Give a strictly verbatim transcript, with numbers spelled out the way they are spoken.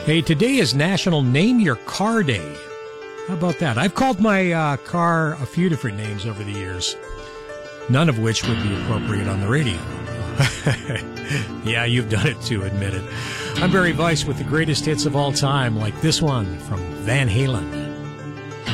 Hey, today is National Name Your Car Day. How about that? I've called my uh, car a few different names over the years, none of which would be appropriate on the radio. Yeah, you've done it too, admit it. I'm Barry Weiss with the greatest hits of all time, like this one from Van Halen.